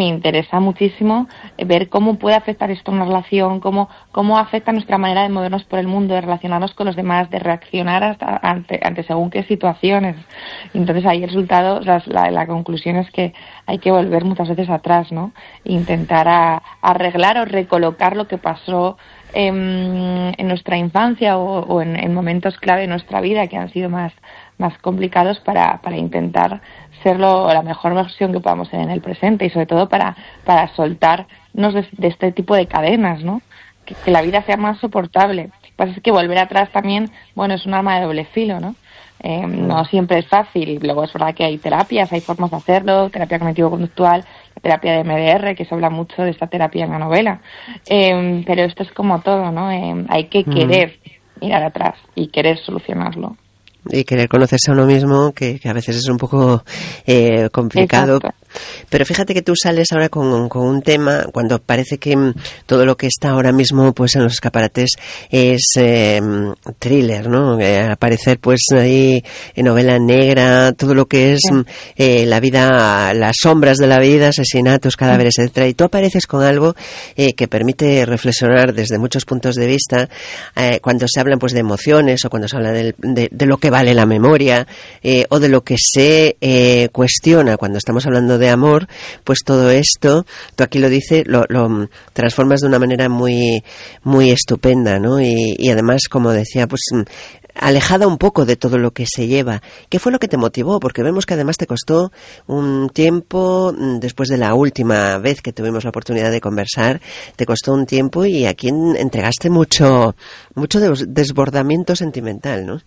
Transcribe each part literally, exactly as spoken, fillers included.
me interesa muchísimo ver cómo puede afectar esto a una relación, cómo, cómo afecta nuestra manera de movernos por el mundo, de relacionarnos con los demás, de reaccionar hasta ante, ante según qué situaciones. Entonces ahí el resultado, la, la, la conclusión es que hay que volver muchas veces atrás, ¿no? Intentar a, arreglar o recolocar lo que pasó en, en nuestra infancia o, o en, en momentos clave de nuestra vida que han sido más, más complicados para, para intentar serlo la mejor versión que podamos ser en el presente y sobre todo para, para soltarnos de, de este tipo de cadenas, ¿no? Que, que la vida sea más soportable. Lo que pasa es que volver atrás también, bueno, es un arma de doble filo, ¿no? Eh, no siempre es fácil. Luego es verdad que hay terapias, hay formas de hacerlo, terapia cognitivo-conductual, la terapia de M D R, que se habla mucho de esta terapia en la novela. Eh, pero esto es como todo, ¿no? Eh, hay que querer mirar atrás y querer solucionarlo. Y querer conocerse a uno mismo, que, que a veces es un poco eh, complicado. Exacto. Pero fíjate que tú sales ahora con, con un tema cuando parece que todo lo que está ahora mismo pues en los escaparates es eh, thriller, ¿no? Eh, aparecer pues ahí en novela negra, todo lo que es sí. eh, la vida, las sombras de la vida, asesinatos, cadáveres, sí. etcétera. Y tú apareces con algo eh, que permite reflexionar desde muchos puntos de vista eh, cuando se hablan pues de emociones o cuando se habla de, de, de lo que vale la memoria eh, o de lo que se eh, cuestiona cuando estamos hablando de de amor, pues todo esto, tú aquí lo dices, lo, lo transformas de una manera muy muy estupenda, ¿no? Y, y además, como decía, pues alejada un poco de todo lo que se lleva. ¿Qué fue lo que te motivó? Porque vemos que además te costó un tiempo, después de la última vez que tuvimos la oportunidad de conversar, te costó un tiempo y aquí entregaste mucho, mucho desbordamiento sentimental, ¿no?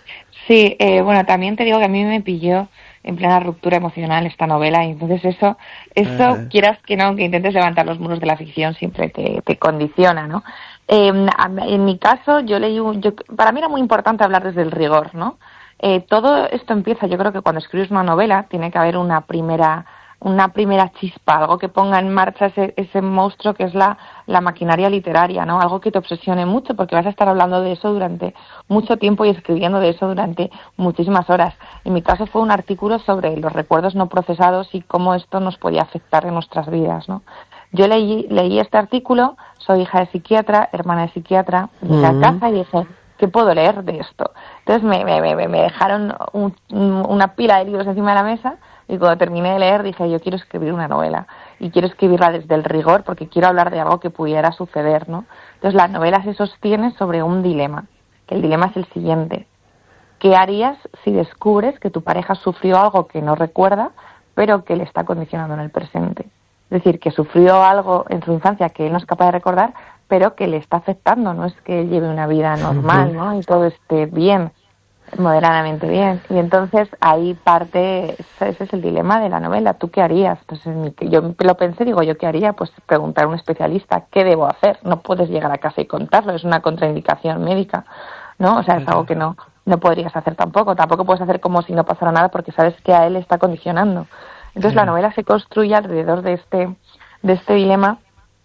Sí, eh, bueno, también te digo que a mí me pilló en plena ruptura emocional esta novela y entonces eso, eso uh-huh. quieras que no, que intentes levantar los muros de la ficción siempre te, te condiciona, ¿no? Eh, en mi caso, yo leí, un, yo, para mí era muy importante hablar desde el rigor, ¿no? Eh, todo esto empieza, yo creo que cuando escribes una novela tiene que haber una primera una primera chispa, algo que ponga en marcha ese, ese monstruo que es la, la maquinaria literaria, ¿no? Algo que te obsesione mucho porque vas a estar hablando de eso durante mucho tiempo y escribiendo de eso durante muchísimas horas. En mi caso fue un artículo sobre los recuerdos no procesados y cómo esto nos podía afectar en nuestras vidas, ¿no? Yo leí, leí este artículo, soy hija de psiquiatra, hermana de psiquiatra, llegué uh-huh. a casa y dije, ¿qué puedo leer de esto? Entonces me, me, me, me dejaron un, una pila de libros encima de la mesa. Y cuando terminé de leer dije, yo quiero escribir una novela y quiero escribirla desde el rigor porque quiero hablar de algo que pudiera suceder, ¿no? Entonces la novela se sostiene sobre un dilema, que el dilema es el siguiente. ¿Qué harías si descubres que tu pareja sufrió algo que no recuerda, pero que le está condicionando en el presente? Es decir, que sufrió algo en su infancia que él no es capaz de recordar, pero que le está afectando, no es que él lleve una vida normal, ¿no? Y todo esté bien. Moderadamente bien. Y entonces ahí parte, ese es el dilema de la novela. ¿Tú qué harías? Pues en mi, yo lo pensé, digo, ¿yo qué haría? Pues preguntar a un especialista, ¿qué debo hacer? No puedes llegar a casa y contarlo, es una contraindicación médica, ¿no? O sea, es algo que no, no podrías hacer tampoco. Tampoco puedes hacer como si no pasara nada porque sabes que a él le está condicionando. Entonces la novela se construye alrededor de este, de este dilema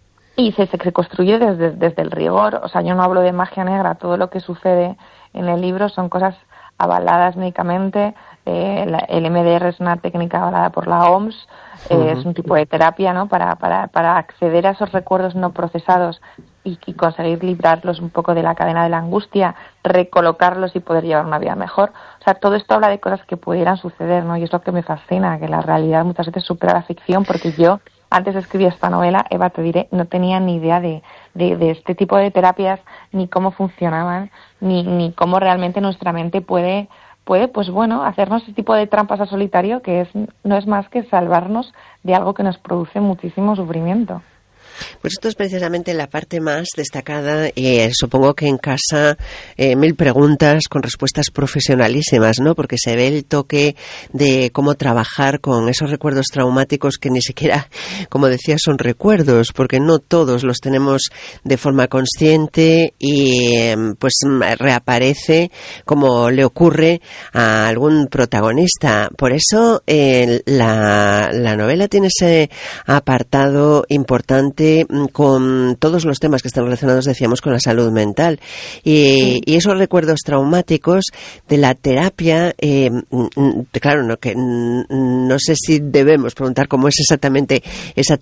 y se, se construye desde, desde el rigor. O sea, yo no hablo de magia negra, todo lo que sucede en el libro son cosas avaladas médicamente. Eh, la, el M D R es una técnica avalada por la O M S, eh, uh-huh. es un tipo de terapia, ¿no? Para, para, para acceder a esos recuerdos no procesados y, y conseguir librarlos un poco de la cadena de la angustia, recolocarlos y poder llevar una vida mejor. O sea, todo esto habla de cosas que pudieran suceder, ¿no? Y es lo que me fascina, que la realidad muchas veces supera la ficción, porque yo, antes de escribir esta novela, Eva, te diré, no tenía ni idea de, de, de este tipo de terapias, ni cómo funcionaban, ni, ni cómo realmente nuestra mente puede, puede, pues bueno, hacernos ese tipo de trampas a solitario, que es no es más que salvarnos de algo que nos produce muchísimo sufrimiento. Pues esto es precisamente la parte más destacada y eh, supongo que en casa eh, mil preguntas con respuestas profesionalísimas, ¿no? Porque se ve el toque de cómo trabajar con esos recuerdos traumáticos que ni siquiera, como decía, son recuerdos, porque no todos los tenemos de forma consciente y eh, pues reaparece como le ocurre a algún protagonista. Por eso eh, la, la novela tiene ese apartado importante con todos los temas que están relacionados, decíamos, con la salud mental y, y esos recuerdos traumáticos de la terapia. Eh, claro, no, que no sé si debemos preguntar cómo es exactamente esa